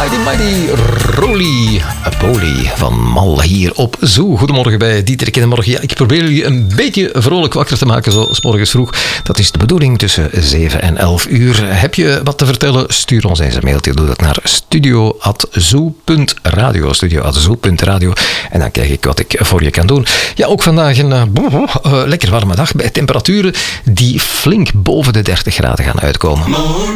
Mighty Roly Poly van Mal hier op Zoo. Goedemorgen bij Dieterik in de morgen. Ja, ik probeer jullie een beetje vrolijk wakker te maken zo 's morgens vroeg. Dat is de bedoeling tussen 7 en 11 uur. Heb je wat te vertellen? Stuur ons eens een mailtje. Doe dat naar studio@zoo.radio. Studio@zoo.radio. En dan kijk ik wat ik voor je kan doen. Ja, ook vandaag een lekker warme dag bij temperaturen die flink boven de 30 graden gaan uitkomen.